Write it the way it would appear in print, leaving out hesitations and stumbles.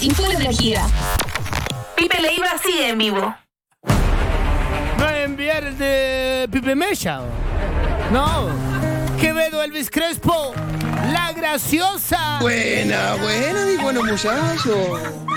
y full energía. Pipe Leiva sigue en vivo. ¿No es enviar de Pipe Mella? No. Quevedo, Elvis Crespo, La Graciosa. Buena, mi bueno muchacho.